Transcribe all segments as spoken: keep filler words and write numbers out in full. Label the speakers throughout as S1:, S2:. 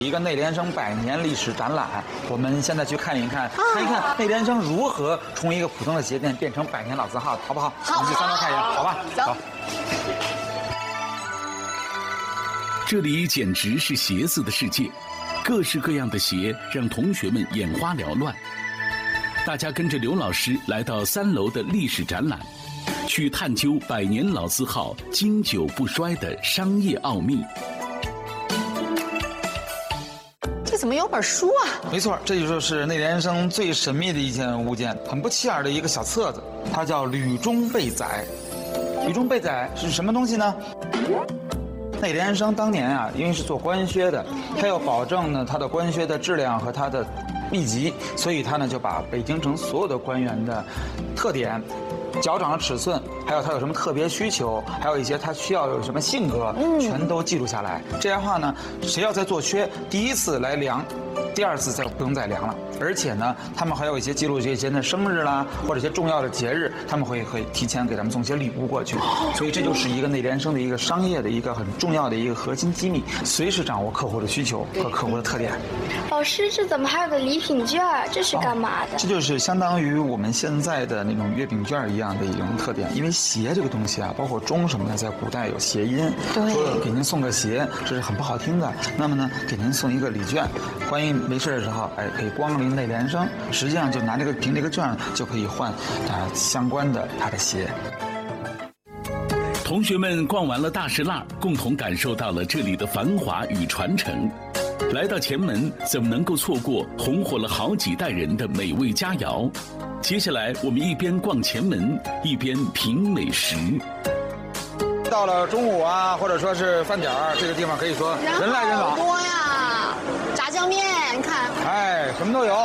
S1: 一个内联升百年历史展览，我们现在去看一看，看一看内联升如何从一个普通的鞋店变成百年老字号，好不好？
S2: 好，
S1: 我们去三楼看一眼，好吧？
S2: 走。
S3: 这里简直是鞋子的世界，各式各样的鞋让同学们眼花缭乱。大家跟着刘老师来到三楼的历史展览，去探究百年老字号经久不衰的商业奥秘。
S2: 这怎么有本书啊？
S1: 没错，这就是内联升最神秘的一件物件，很不起眼的一个小册子，它叫《吕中备载》。吕中备载是什么东西呢？内联升当年啊，因为是做官靴的，它要保证呢它的官靴的质量和它的秘籍，所以它呢就把北京城所有的官员的特点、脚掌的尺寸，还有他有什么特别需求，还有一些他需要有什么性格，全都记录下来。这样的话呢，谁要再做靴，第一次来量，第二次再不用再量了。而且呢，他们还有一些记录这些人的生日啦，或者一些重要的节日，他们会会提前给咱们送些礼物过去。所以这就是一个内联升的一个商业的一个很重要的一个核心机密，随时掌握客户的需求和客户的特点。
S4: 老师，这怎么还有个礼品券？这是干嘛的？
S1: 这就是相当于我们现在的那种月饼券一样的一种特点。因为鞋这个东西啊，包括钟什么的，在古代有谐音，说给您送个鞋，这是很不好听的。那么呢，给您送一个礼券，欢迎没事的时候，哎，可以光临内联升。实际上就拿这个凭这个券就可以换啊相关的他的鞋。
S3: 同学们逛完了大石蜡，共同感受到了这里的繁华与传承。来到前门，怎么能够错过红火了好几代人的美味佳肴？接下来，我们一边逛前门，一边品美食。
S1: 到了中午啊，或者说是饭点儿，这个地方可以说人来人往。
S2: 好多呀，炸酱面，你看，
S1: 哎，什么都有。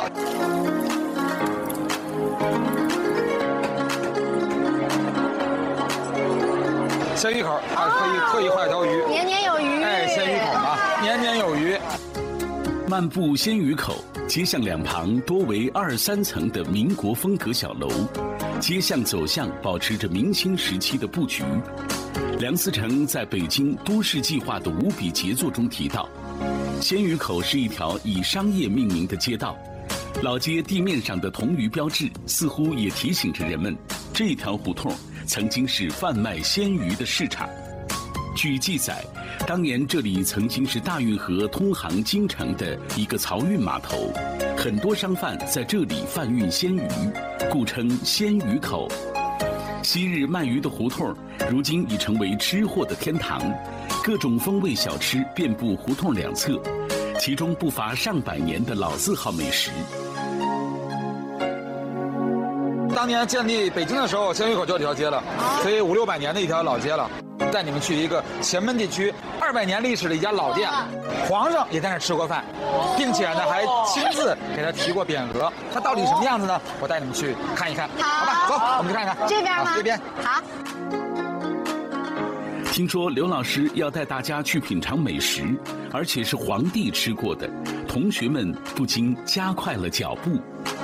S1: 鲜鱼口啊，特意特意画一条鱼，
S2: 年年有余。
S1: 哎，鲜鱼口嘛，年年有余。
S3: 漫步鲜鱼口，街巷两旁多为二三层的民国风格小楼，街巷走向保持着明清时期的布局。梁思成在北京都市计划的五笔杰作中提到，鲜鱼口是一条以商业命名的街道，老街地面上的铜鱼标志似乎也提醒着人们，这条胡同曾经是贩卖鲜鱼的市场。据记载，当年这里曾经是大运河通航京城的一个漕运码头，很多商贩在这里贩运鲜鱼，故称鲜鱼口。昔日卖鱼的胡同，如今已成为吃货的天堂，各种风味小吃遍布胡同两侧，其中不乏上百年的老字号美食。
S1: 当年建立北京的时候，鲜鱼口就这条街了，所以五六百年的一条老街了。带你们去一个前门地区二百年历史的一家老店，皇上也在那吃过饭，并且呢还亲自给他提过匾额。它到底什么样子呢？我带你们去看一看，好吧？走，我们去看一看。
S2: 这边吗？
S1: 这边。
S2: 好。
S3: 听说刘老师要带大家去品尝美食，而且是皇帝吃过的，同学们不禁加快了脚步。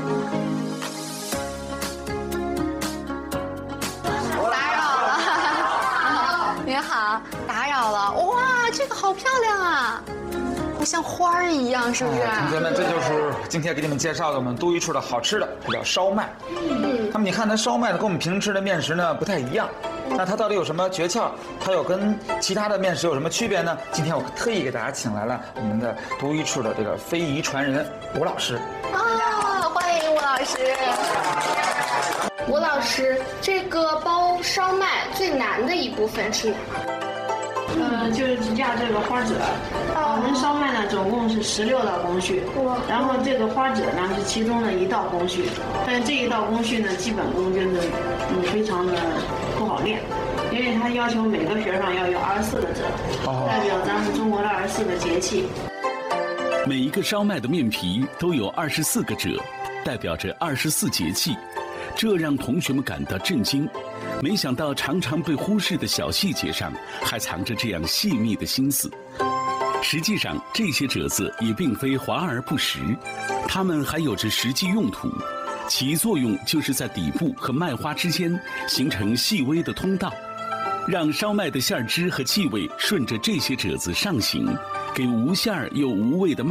S2: 您好，打扰了。哇，这个好漂亮啊，像花儿一样，是不是？
S1: 哎、同学们，这就是今天给你们介绍的我们都一处的好吃的，这叫烧麦。嗯，那么你看它烧麦呢，跟我们平时吃的面食呢不太一样。那它到底有什么诀窍？它有跟其他的面食有什么区别呢？今天我特意给大家请来了我们的都一处的这个非遗传人吴老师。
S2: 啊，欢迎吴老师。
S4: 吴老师，这个包烧麦最难的一部分是哪？
S5: 呃，就是压这个花褶。我们烧麦呢，总共是十六道工序，然后这个花褶呢是其中的一道工序。但是这一道工序呢，基本功真的嗯非常的不好练，因为它要求每个穴上要有二十四个褶，代表咱们中国的二十四个节气。
S3: 每一个烧麦的面皮都有二十四个褶，代表着二十四节气。这让同学们感到震惊，没想到常常被忽视的小细节上，还藏着这样细密的心思。实际上，这些褶子也并非华而不实，它们还有着实际用途，其作用就是在底部和麦花之间形成细微的通道，让烧麦的馅儿汁和气味顺着这些褶子上行， 给无馅儿又无味的